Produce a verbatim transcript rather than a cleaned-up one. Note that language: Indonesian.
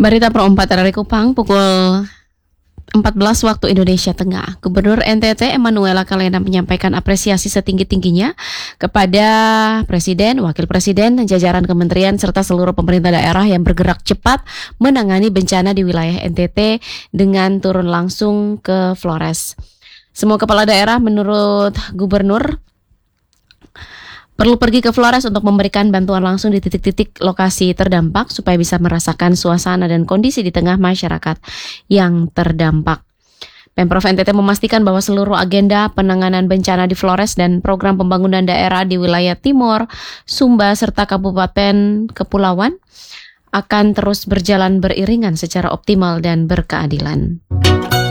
Berita perempat dari Kupang pukul empat belas waktu Indonesia Tengah. Gubernur N T T Emanuela Kalena menyampaikan apresiasi setinggi-tingginya kepada Presiden, Wakil Presiden, jajaran kementerian serta seluruh pemerintah daerah yang bergerak cepat menangani bencana di wilayah N T T dengan turun langsung ke Flores. Semua kepala daerah menurut Gubernur perlu pergi ke Flores untuk memberikan bantuan langsung di titik-titik lokasi terdampak supaya bisa merasakan suasana dan kondisi di tengah masyarakat yang terdampak. Pemprov N T T memastikan bahwa seluruh agenda penanganan bencana di Flores dan program pembangunan daerah di wilayah Timor, Sumba, serta Kabupaten Kepulauan akan terus berjalan beriringan secara optimal dan berkeadilan.